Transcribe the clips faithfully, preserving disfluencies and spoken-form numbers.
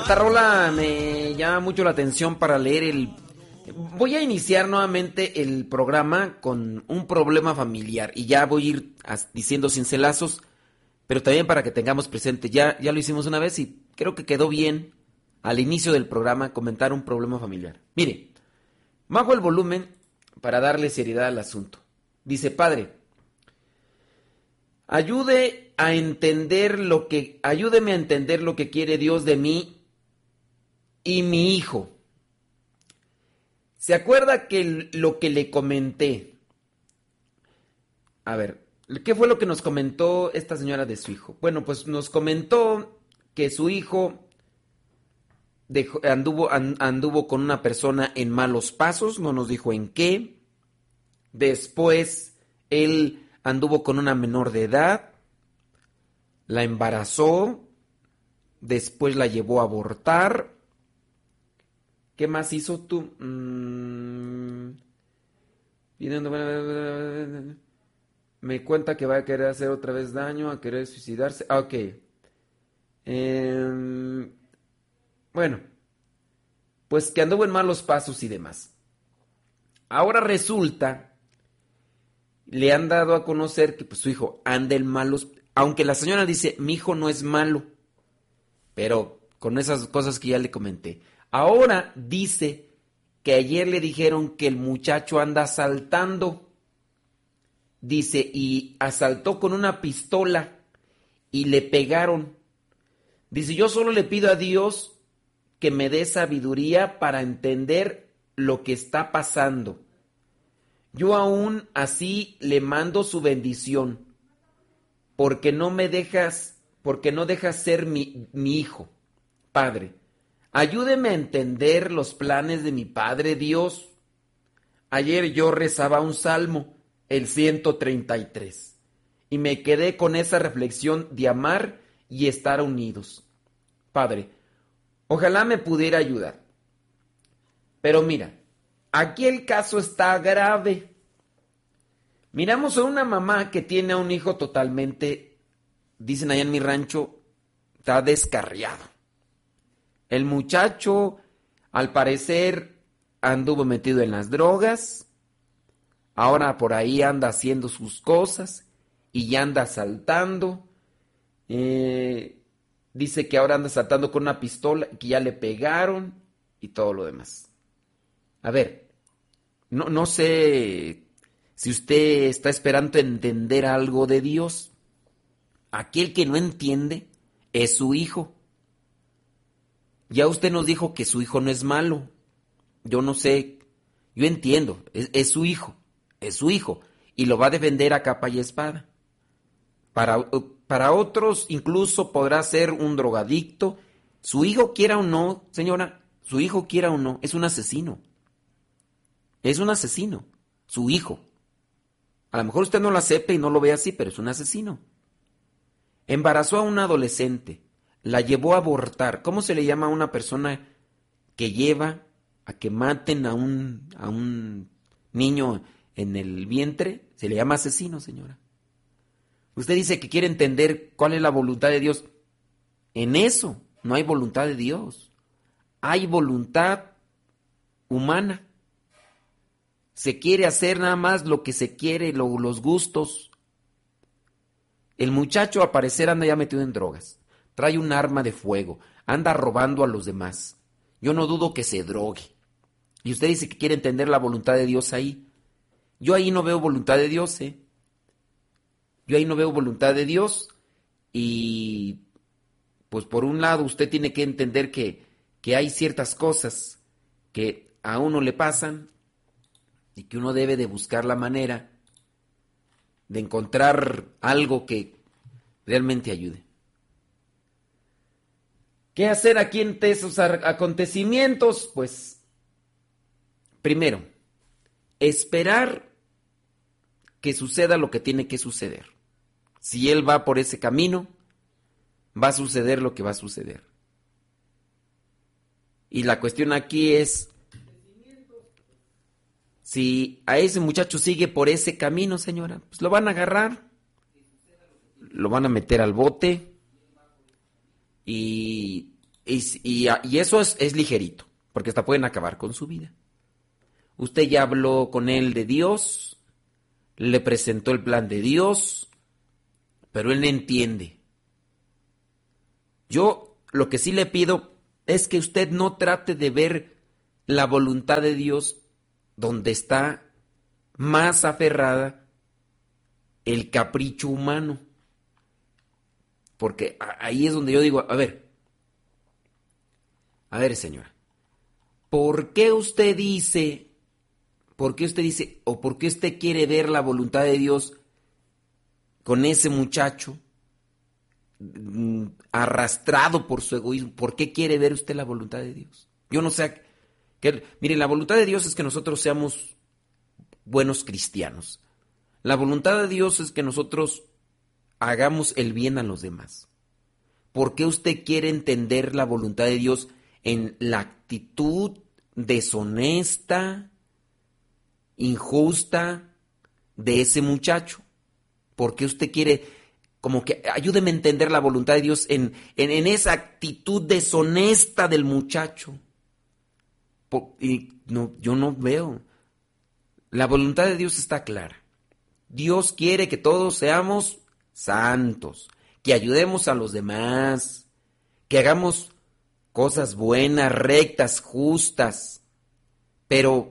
esta rola me llama mucho la atención para leer el... Voy a iniciar nuevamente el programa con un problema familiar y ya voy a ir diciendo cincelazos, pero también para que tengamos presente, ya, ya lo hicimos una vez y creo que quedó bien al inicio del programa comentar un problema familiar. Mire, bajo el volumen para darle seriedad al asunto. Dice: Padre, ayude a entender lo que, ayúdeme a entender lo que quiere Dios de mí y mi hijo. ¿Se acuerda que lo que le comenté? A ver, ¿qué fue lo que nos comentó esta señora de su hijo? Bueno, pues nos comentó que su hijo dejó, anduvo, anduvo con una persona en malos pasos, no nos dijo en qué. Después, él anduvo con una menor de edad, la embarazó, después la llevó a abortar. ¿Qué más hizo tú? Mm, me cuenta que va a querer hacer otra vez daño, a querer suicidarse. Ah, ok. Eh, bueno, pues que anduvo en malos pasos y demás. Ahora resulta, le han dado a conocer que pues, su hijo anda en malos, aunque la señora dice, mi hijo no es malo, pero con esas cosas que ya le comenté. Ahora dice que ayer le dijeron que el muchacho anda asaltando. Dice, y asaltó con una pistola y le pegaron. Dice, yo solo le pido a Dios que me dé sabiduría para entender lo que está pasando. Yo aún así le mando su bendición, porque no me dejas, porque no dejas ser mi, mi hijo. Padre, ayúdeme a entender los planes de mi Padre Dios. Ayer yo rezaba un salmo, el ciento treinta y tres, y me quedé con esa reflexión de amar y estar unidos. Padre, ojalá me pudiera ayudar. Pero mira, aquí el caso está grave. Miramos a una mamá que tiene a un hijo totalmente, dicen allá en mi rancho, está descarriado. El muchacho, al parecer, anduvo metido en las drogas, ahora por ahí anda haciendo sus cosas y ya anda asaltando. Eh, dice que ahora anda asaltando con una pistola, que ya le pegaron y todo lo demás. A ver, no, no sé si usted está esperando entender algo de Dios. Aquel que no entiende es su hijo. Ya usted nos dijo que su hijo no es malo. Yo no sé, yo entiendo, es, es su hijo, es su hijo, y lo va a defender a capa y espada. Para, para otros incluso podrá ser un drogadicto. Su hijo quiera o no, señora, su hijo quiera o no, es un asesino. Es un asesino, su hijo. A lo mejor usted no lo acepta y no lo ve así, pero es un asesino. Embarazó a una adolescente. La llevó a abortar. ¿Cómo se le llama a una persona que lleva a que maten a un, a un niño en el vientre? Se le llama asesino, señora. Usted dice que quiere entender cuál es la voluntad de Dios. En eso no hay voluntad de Dios. Hay voluntad humana. Se quiere hacer nada más lo que se quiere, lo, los gustos. El muchacho al parecer anda ya metido en drogas. Trae un arma de fuego, anda robando a los demás. Yo no dudo que se drogue. Y usted dice que quiere entender la voluntad de Dios ahí. Yo ahí no veo voluntad de Dios, ¿eh? Yo ahí no veo voluntad de Dios. Y pues por un lado usted tiene que entender que, que hay ciertas cosas que a uno le pasan y que uno debe de buscar la manera de encontrar algo que realmente ayude. ¿Qué hacer aquí ante esos acontecimientos? Pues, primero, esperar que suceda lo que tiene que suceder. Si él va por ese camino, va a suceder lo que va a suceder. Y la cuestión aquí es, si a ese muchacho sigue por ese camino, señora, pues lo van a agarrar, lo van a meter al bote y Y, y, y eso es, es ligerito, porque hasta pueden acabar con su vida. Usted ya habló con él de Dios, le presentó el plan de Dios, pero él no entiende. Yo lo que sí le pido es que usted no trate de ver la voluntad de Dios donde está más aferrada el capricho humano. Porque ahí es donde yo digo, a ver, a ver señora, ¿por qué usted dice, por qué usted dice, o por qué usted quiere ver la voluntad de Dios con ese muchacho arrastrado por su egoísmo? ¿Por qué quiere ver usted la voluntad de Dios? Yo no sé, que, mire, la voluntad de Dios es que nosotros seamos buenos cristianos. La voluntad de Dios es que nosotros hagamos el bien a los demás. ¿Por qué usted quiere entender la voluntad de Dios en la actitud deshonesta, injusta de ese muchacho? ¿Por qué usted quiere, como que, ayúdeme a entender la voluntad de Dios en, en, en esa actitud deshonesta del muchacho? Por, y no, yo no veo. La voluntad de Dios está clara. Dios quiere que todos seamos santos, que ayudemos a los demás, que hagamos cosas buenas, rectas, justas. Pero,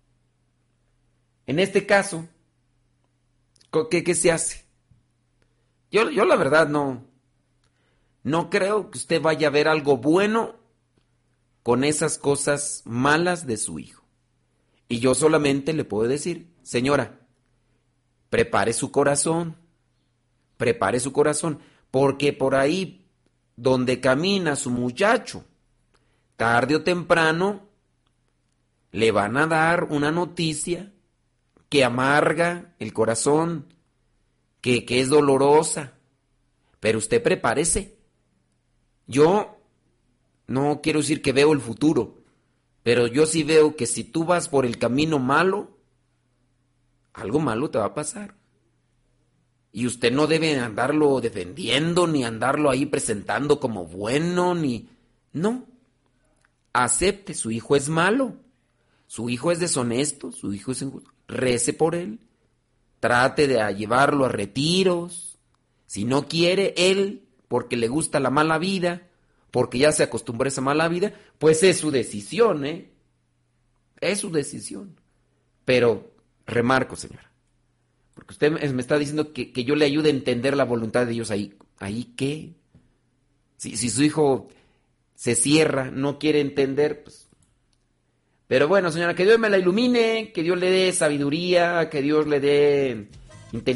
en este caso, ¿qué, qué se hace? Yo, yo la verdad no, no creo que usted vaya a ver algo bueno con esas cosas malas de su hijo. Y yo solamente le puedo decir, señora, prepare su corazón, prepare su corazón, porque por ahí donde camina su muchacho, tarde o temprano, le van a dar una noticia que amarga el corazón, que, que es dolorosa, pero usted prepárese. Yo no quiero decir que veo el futuro, pero yo sí veo que si tú vas por el camino malo, algo malo te va a pasar. Y usted no debe andarlo defendiendo, ni andarlo ahí presentando como bueno, ni... No. Acepte, su hijo es malo, su hijo es deshonesto, su hijo es injusto. Rece por él, trate de llevarlo a retiros. Si no quiere él, porque le gusta la mala vida, porque ya se acostumbró a esa mala vida, pues es su decisión, ¿eh? Es su decisión. Pero, remarco, señora, porque usted me está diciendo que, que yo le ayude a entender la voluntad de Dios ahí. ¿Ahí qué? Si, si su hijo se cierra, no quiere entender, pues... Pero bueno, señora, que Dios me la ilumine, que Dios le dé sabiduría, que Dios le dé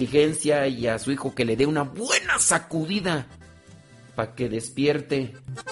inteligencia y a su hijo que le dé una buena sacudida para que despierte.